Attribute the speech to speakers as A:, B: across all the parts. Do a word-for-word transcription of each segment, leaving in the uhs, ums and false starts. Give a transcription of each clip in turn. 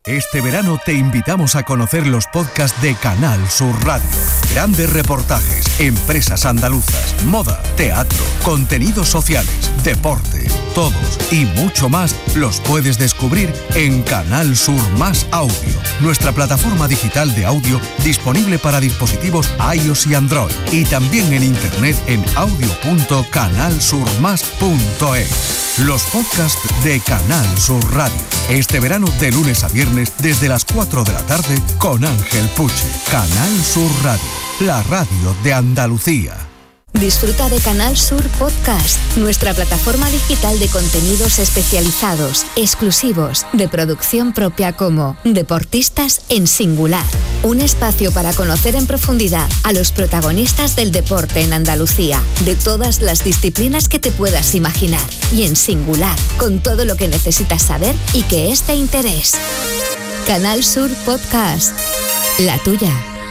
A: Este verano te invitamos a conocer los podcasts de Canal Sur Radio. Grandes reportajes, empresas andaluzas, moda, teatro, contenidos sociales, deporte, todos y mucho más los puedes descubrir en Canal Sur Más Audio, nuestra plataforma digital de audio disponible para dispositivos iOS y Android y también en internet en audio punto canal sur más punto es. Los podcasts de Canal Sur Radio. Este verano de lunes a viernes desde las cuatro de la tarde con Ángel Puche. Canal Sur Radio, la radio de Andalucía.
B: Disfruta de Canal Sur Podcast, nuestra plataforma digital de contenidos especializados, exclusivos, de producción propia como Deportistas en Singular. Un espacio para conocer en profundidad a los protagonistas del deporte en Andalucía, de todas las disciplinas que te puedas imaginar, y en singular, con todo lo que necesitas saber y que es de interés. Canal Sur Podcast, la tuya.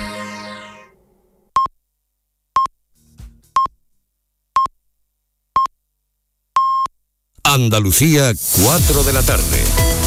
C: Andalucía, cuatro de la tarde.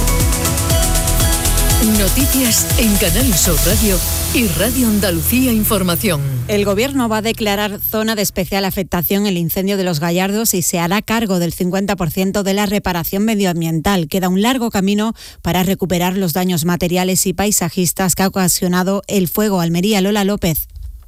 D: Noticias en Canal Sur Radio y Radio Andalucía Información.
E: El Gobierno va a declarar zona de especial afectación el incendio de Los Gallardos y se hará cargo del cincuenta por ciento de la reparación medioambiental. Queda un largo camino para recuperar los daños materiales y paisajistas que ha ocasionado el fuego. Almería, Lola López.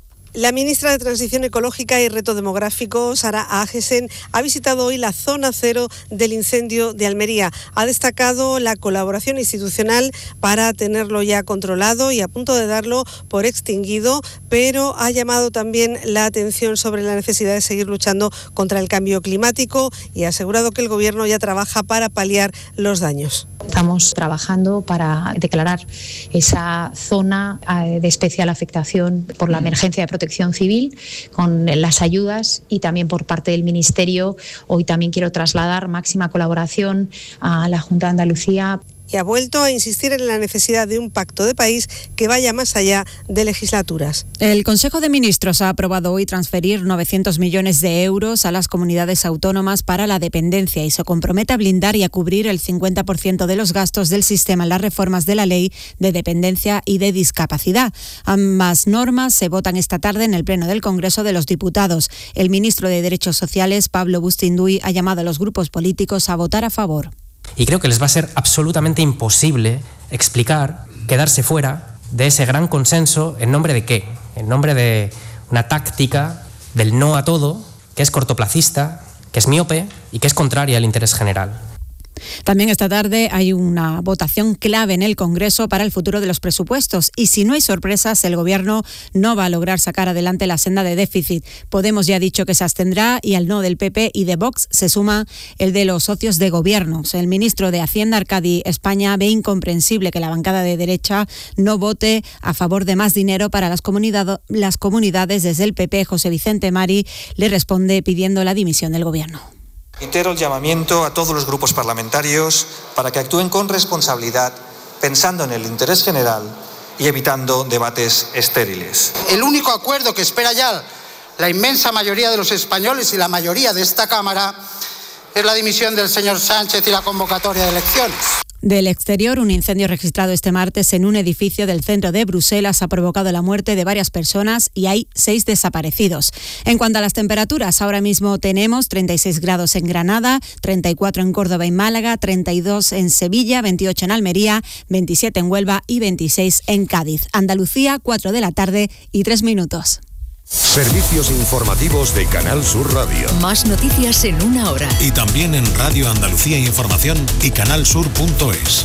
F: La ministra de Transición Ecológica y Reto Demográfico, Sara Agesen, ha visitado hoy la zona cero del incendio de Almería. Ha destacado la colaboración institucional para tenerlo ya controlado y a punto de darlo por extinguido, pero ha llamado también la atención sobre la necesidad de seguir luchando contra el cambio climático y ha asegurado que el Gobierno ya trabaja para paliar los daños.
G: Estamos trabajando para declarar esa zona de especial afectación por la emergencia de protección civil con las ayudas y también por parte del Ministerio. Hoy también quiero trasladar máxima colaboración a la Junta de Andalucía.
F: Y ha vuelto a insistir en la necesidad de un pacto de país que vaya más allá de legislaturas.
E: El Consejo de Ministros ha aprobado hoy transferir novecientos millones de euros a las comunidades autónomas para la dependencia y se compromete a blindar y a cubrir el cincuenta por ciento de los gastos del sistema en las reformas de la Ley de Dependencia y de Discapacidad. Ambas normas se votan esta tarde en el Pleno del Congreso de los Diputados. El ministro de Derechos Sociales, Pablo Bustinduy, ha llamado a los grupos políticos a votar a favor.
H: Y creo que les va a ser absolutamente imposible explicar, quedarse fuera de ese gran consenso en nombre de qué, en nombre de una táctica del no a todo, que es cortoplacista, que es miope y que es contraria al interés general.
E: También esta tarde hay una votación clave en el Congreso para el futuro de los presupuestos y si no hay sorpresas, el Gobierno no va a lograr sacar adelante la senda de déficit. Podemos ya ha dicho que se abstendrá y al no del P P y de Vox se suma el de los socios de gobierno. El ministro de Hacienda, Arcadi España, ve incomprensible que la bancada de derecha no vote a favor de más dinero para las, comunidad, las comunidades. Desde el P P, José Vicente Mari le responde pidiendo la dimisión del Gobierno.
I: Reitero el llamamiento a todos los grupos parlamentarios para que actúen con responsabilidad, pensando en el interés general y evitando debates estériles.
J: El único acuerdo que espera ya la inmensa mayoría de los españoles y la mayoría de esta Cámara es la dimisión del señor Sánchez y la convocatoria de elecciones.
E: Del exterior, un incendio registrado este martes en un edificio del centro de Bruselas ha provocado la muerte de varias personas y hay seis desaparecidos. En cuanto a las temperaturas, ahora mismo tenemos treinta y seis grados en Granada, treinta y cuatro en Córdoba y Málaga, treinta y dos en Sevilla, veintiocho en Almería, veintisiete en Huelva y veintiséis en Cádiz. Andalucía, cuatro de la tarde y tres minutos.
C: Servicios informativos de Canal Sur Radio.
D: Más noticias en una hora.
K: Y también en Radio Andalucía Información y canalsur punto es.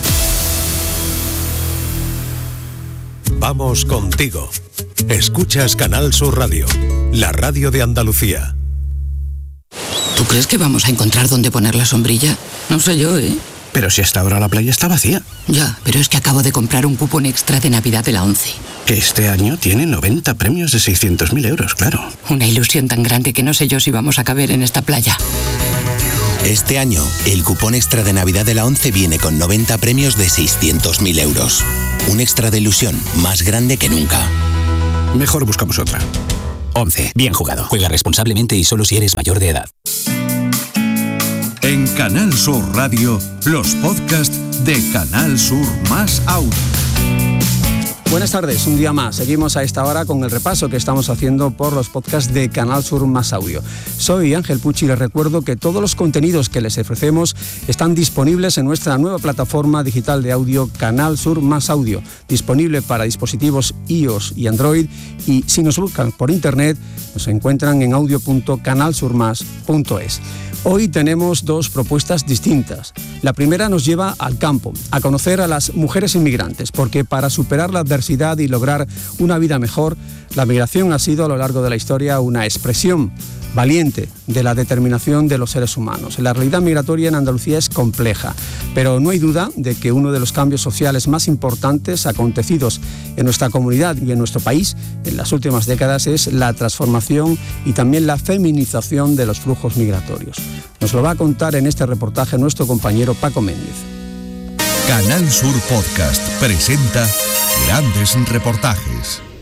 C: Vamos contigo. Escuchas Canal Sur Radio, la radio de Andalucía.
L: ¿Tú crees que vamos a encontrar dónde poner la sombrilla? No sé yo, ¿eh?
M: Pero si hasta ahora la playa está vacía.
L: Ya, pero es que acabo de comprar un cupón extra de Navidad de la ONCE.
M: Que este año tiene noventa premios de seiscientos mil euros, claro.
L: Una ilusión tan grande que no sé yo si vamos a caber en esta playa.
N: Este año, el cupón extra de Navidad de la ONCE viene con noventa premios de seiscientos mil euros. Un extra de ilusión más grande que nunca.
M: Mejor buscamos otra.
O: ONCE. Bien jugado. Juega responsablemente y solo si eres mayor de edad.
A: En Canal Sur Radio, los podcasts de Canal Sur Más Audio.
O: Buenas tardes, un día más. Seguimos a esta hora con el repaso que estamos haciendo por los podcasts de Canal Sur Más Audio. Soy Ángel Pucci y les recuerdo que todos los contenidos que les ofrecemos están disponibles en nuestra nueva plataforma digital de audio Canal Sur Más Audio, disponible para dispositivos iOS y Android, y si nos buscan por internet nos encuentran en audio punto canal sur más punto es. Hoy tenemos dos propuestas distintas. La primera nos lleva al campo, a conocer a las mujeres inmigrantes, porque para superar la adversidad y lograr una vida mejor, la migración ha sido a lo largo de la historia una expresión valiente de la determinación de los seres humanos. La realidad migratoria en Andalucía es compleja, pero no hay duda de que uno de los cambios sociales más importantes acontecidos en nuestra comunidad y en nuestro país en las últimas décadas es la transformación y también la feminización de los flujos migratorios. Nos lo va a contar en este reportaje nuestro compañero Paco Méndez.
A: Canal Sur Podcast presenta grandes reportajes.